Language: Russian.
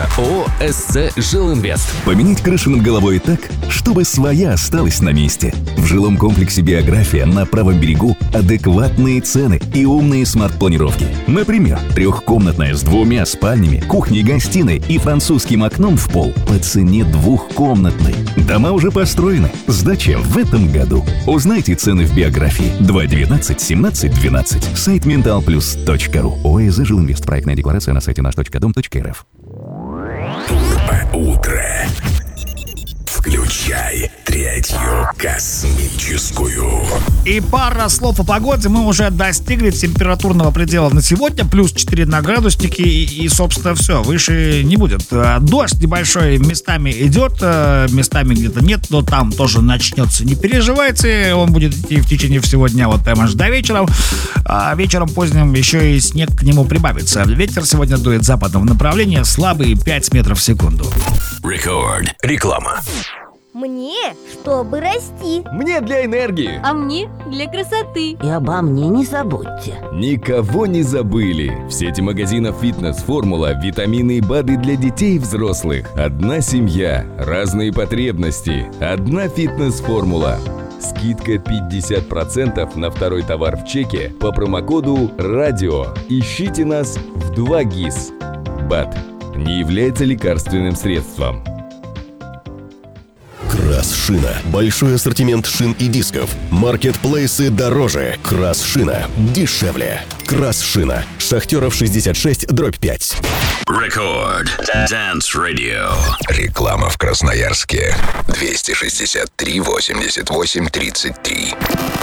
ООО «СЦ Жилинвест». Поменять крышу над головой так, чтобы своя осталась на месте. В жилом комплексе «Биография» на правом берегу адекватные цены и умные смарт-планировки. Например, трехкомнатная с 2 спальнями, кухней, гостиной и французским окном в пол по цене двухкомнатной. Дома уже построены. Сдача в этом году. Узнайте цены в «Биографии». 219-17-12. Сайт mentalplus.ru. ОСЗ Жилинвест. Проектная декларация на сайте наш.дом.рф. Утро. Включай третью космическую. И пара слов о погоде. Мы уже достигли температурного предела на сегодня. Плюс 4 на градусники. И собственно, все. Выше не будет. Дождь небольшой местами идет, местами где-то нет, но там тоже начнется. Не переживайте. Он будет идти в течение всего дня, вот прямо аж до вечера. А вечером поздним еще и снег к нему прибавится. Ветер сегодня дует западного направления, слабый, 5 метров в секунду. Рекорд. Реклама. Мне, чтобы расти. Мне для энергии. А мне для красоты. И обо мне не забудьте. Никого не забыли. В сети магазинов «Фитнес-формула» витамины и БАДы для детей и взрослых. Одна семья, разные потребности. Одна «Фитнес-формула». Скидка 50% на второй товар в чеке по промокоду «Радио». Ищите нас в 2GIS. БАД не является лекарственным средством. Красшина. Большой ассортимент шин и дисков. Маркетплейсы дороже. Красшина дешевле. Красшина. Шахтеров 66/5. Рекорд. Dance Radio. Реклама в Красноярске. 263 88 33.